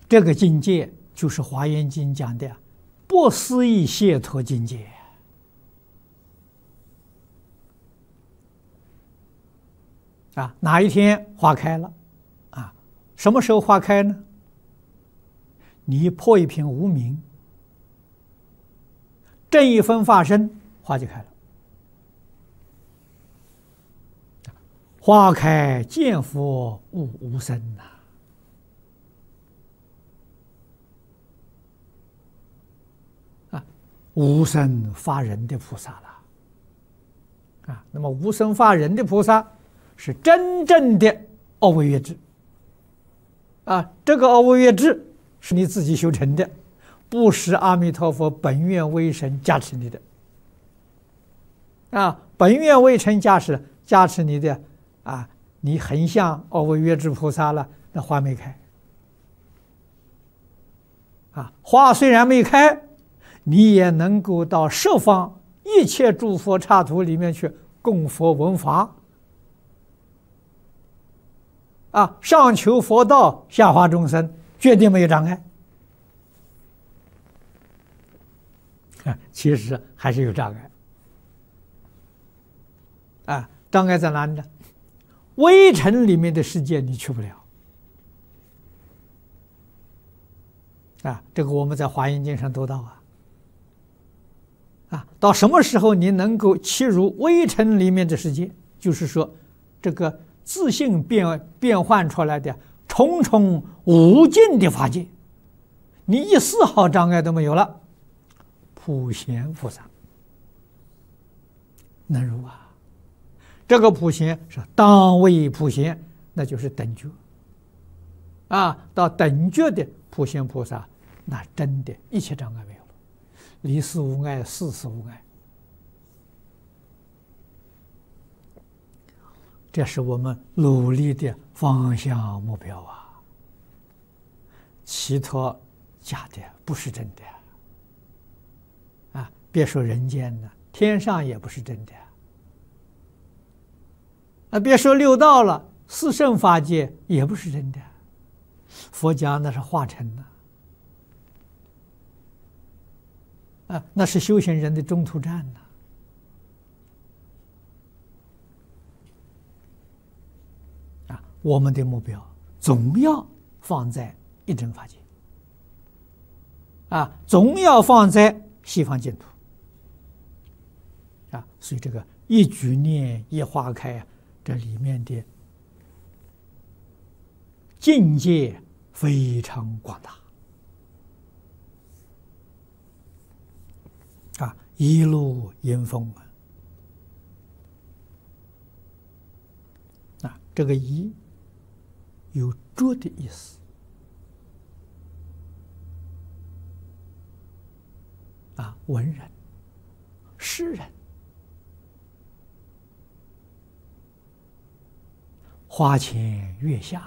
这个境界就是《华严经》讲的不思议解脱境界啊！哪一天花开了啊？什么时候花开呢？你破一品无明，正一分法身，花就开了。花开见佛悟无生呐！无生发人的菩萨了啊！那么无生发人的菩萨是真正的阿惟越致啊！这个阿惟越致是你自己修成的，不是阿弥陀佛本愿威神加持你的啊！本愿威神加持你的啊！你很像阿惟越致菩萨了，那花没开啊！花虽然没开，你也能够到十方一切诸佛刹土里面去供佛闻法啊！上求佛道，下化众生，绝对没有障碍啊！其实还是有障碍啊！障碍在哪里呢？微尘里面的世界你去不了啊！这个我们在《华严经》上读到啊，到什么时候你能够切入微尘里面的世界？就是说，这个自性变换出来的重重无尽的法界，你一丝毫障碍都没有了。普贤菩萨能入啊！这个普贤是当为普贤，那就是等觉啊！到等觉的普贤菩萨，那真的一切障碍没有。离世无碍，世事无碍，这是我们努力的方向目标啊！其他假的，不是真的啊！别说人间了，天上也不是真的啊！别说六道了，四圣法界也不是真的。佛家那是化成的。啊，那是修行人的中途站呐！啊，我们的目标总要放在一真法界，啊，总要放在西方净土，啊，所以这个一举念一花开，这里面的境界非常广大。啊，一路迎风啊！这个“一”有拙的意思啊，文人、诗人，花前月下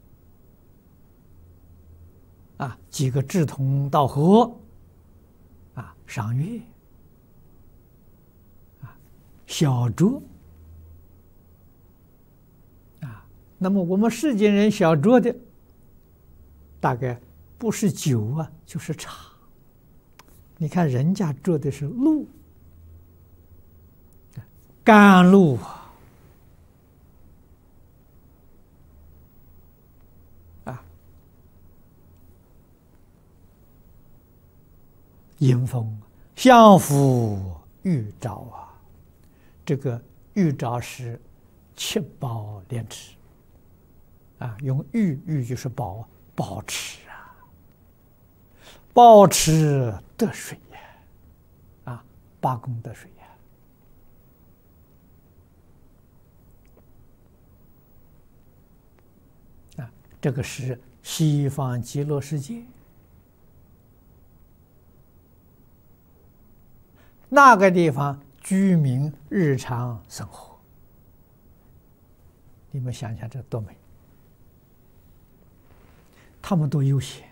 了啊，几个志同道合啊，赏月。小酌啊，那么我们世间人小酌的，大概不是酒啊，就是茶。你看人家酌的是露，甘露啊，迎风相扶玉沼啊。这个玉沼是七宝莲池啊，用玉就是宝池啊，宝池得水呀，啊，八功德水呀，啊，这个是西方极乐世界，那个地方居民日常生活，你们想想这多美！他们多悠闲